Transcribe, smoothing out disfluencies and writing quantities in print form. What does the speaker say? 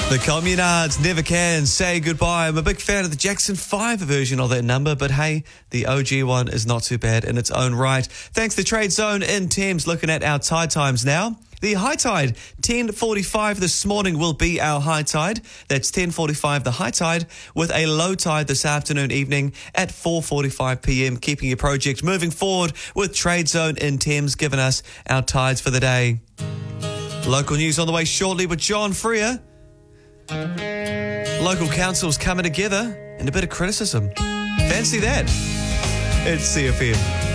The Communards never can say goodbye. I'm a big fan of the Jackson 5 version of that number, but hey, the OG one is not too bad in its own right. Thanks to Trade Zone in Thames. Looking at our tide times now. The high tide, 10:45 this morning will be our high tide. That's 10:45 the high tide, with a low tide this afternoon evening at 4:45 p.m. Keeping your project moving forward with Trade Zone in Thames giving us our tides for the day. Local news on the way shortly with John Freer. Local councils coming together and a bit of criticism. Fancy that. It's CFM.